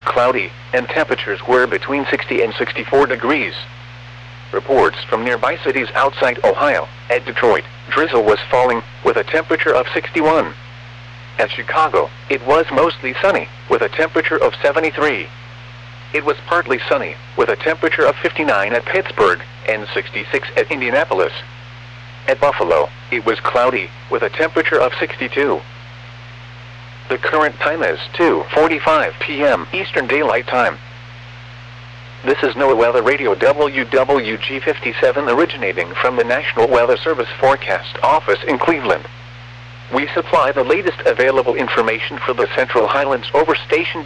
cloudy, and temperatures were between 60 and 64 degrees. Reports from nearby cities outside Ohio. At Detroit, drizzle was falling, with a temperature of 61. At Chicago, it was mostly sunny, with a temperature of 73. It was partly sunny, with a temperature of 59 at Pittsburgh, and 66 at Indianapolis. At Buffalo, it was cloudy, with a temperature of 62. The current time is 2:45 p.m. Eastern Daylight Time. This is NOAA Weather Radio WWG57 originating from the National Weather Service Forecast Office in Cleveland. We supply the latest available information for the Central Highlands over station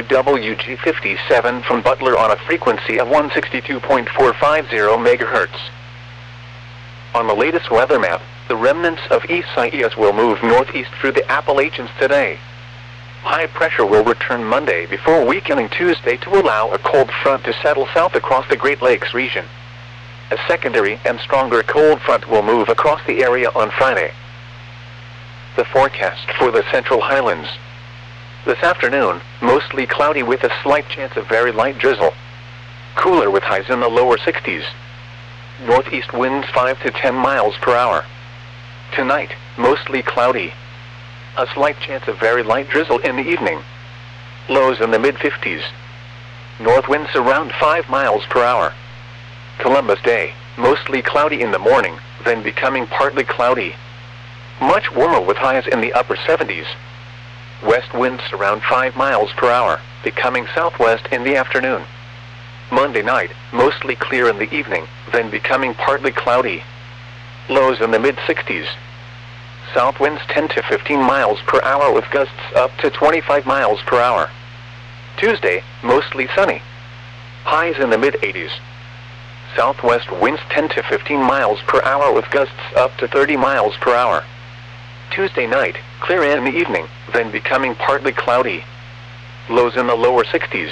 WWG57 from Butler on a frequency of 162.450 MHz. On the latest weather map, the remnants of Isaias will move northeast through the Appalachians today. High pressure will return Monday before weakening Tuesday to allow a cold front to settle south across the Great Lakes region. A secondary and stronger cold front will move across the area on Friday. The forecast for the Central Highlands. This afternoon, mostly cloudy with a slight chance of very light drizzle. Cooler with highs in the lower 60s. Northeast winds 5 to 10 miles per hour. Tonight, mostly cloudy. A slight chance of very light drizzle in the evening. Lows in the mid-50s. North winds around 5 miles per hour. Columbus Day, mostly cloudy in the morning, then becoming partly cloudy. Much warmer with highs in the upper 70s. West winds around 5 miles per hour, becoming southwest in the afternoon. Monday night, mostly clear in the evening, then becoming partly cloudy. Lows in the mid-60s. South winds 10 to 15 miles per hour with gusts up to 25 miles per hour. Tuesday, mostly sunny. Highs in the mid-80s. Southwest winds 10 to 15 miles per hour with gusts up to 30 miles per hour. Tuesday night, clear in the evening, then becoming partly cloudy. Lows in the lower 60s.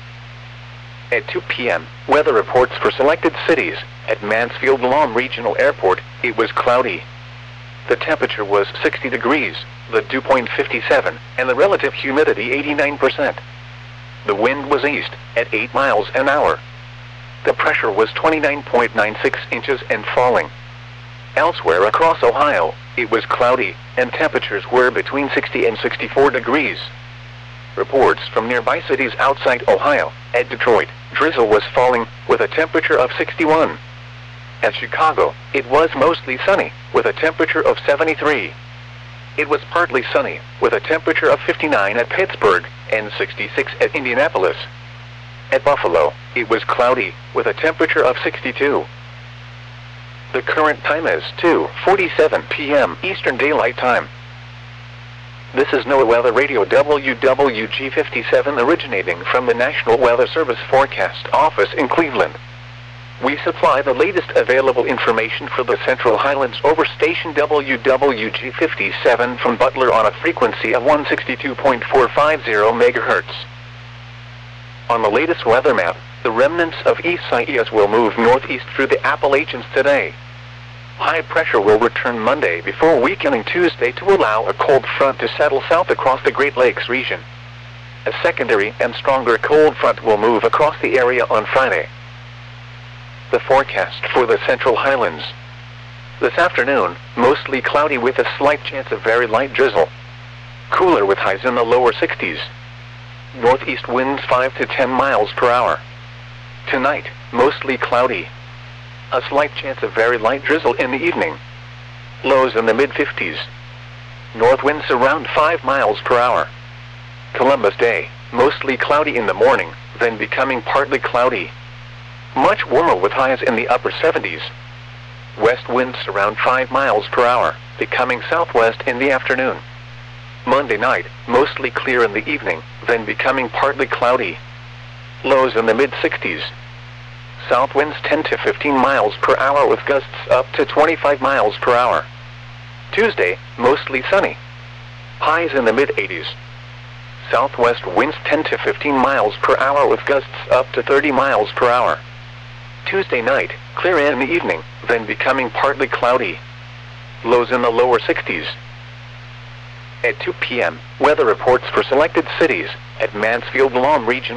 At 2 p.m., weather reports for selected cities. At Mansfield-Lom Regional Airport, it was cloudy. The temperature was 60 degrees, the dew point 57, and the relative humidity 89%. The wind was east, at 8 miles an hour. The pressure was 29.96 inches and falling. Elsewhere across Ohio, it was cloudy, and temperatures were between 60 and 64 degrees. Reports from nearby cities outside Ohio. At Detroit, drizzle was falling, with a temperature of 61. At Chicago, it was mostly sunny, with a temperature of 73. It was partly sunny, with a temperature of 59 at Pittsburgh, and 66 at Indianapolis. At Buffalo, it was cloudy, with a temperature of 62. The current time is 2:47 p.m. Eastern Daylight Time. This is NOAA Weather Radio WWG57 originating from the National Weather Service Forecast Office in Cleveland. We supply the latest available information for the Central Highlands over station WWG57 from Butler on a frequency of 162.450 MHz. On the latest weather map, the remnants of Isaias will move northeast through the Appalachians today. High pressure will return Monday before weakening Tuesday to allow a cold front to settle south across the Great Lakes region. A secondary and stronger cold front will move across the area on Friday. The forecast for the Central Highlands. This afternoon, mostly cloudy with a slight chance of very light drizzle. Cooler with highs in the lower 60s. Northeast winds 5 to 10 miles per hour. Tonight, mostly cloudy. A slight chance of very light drizzle in the evening. Lows in the mid-50s. North winds around 5 miles per hour. Columbus Day, mostly cloudy in the morning, then becoming partly cloudy. Much warmer with highs in the upper 70s. West winds around 5 miles per hour, becoming southwest in the afternoon. Monday night, mostly clear in the evening, then becoming partly cloudy. Lows in the mid-60s. South winds 10 to 15 miles per hour with gusts up to 25 miles per hour. Tuesday, mostly sunny. Highs in the mid-80s. Southwest winds 10 to 15 miles per hour with gusts up to 30 miles per hour. Tuesday night, clear in the evening, then becoming partly cloudy. Lows in the lower 60s. At 2 p.m., weather reports for selected cities. At Mansfield-Lom Regional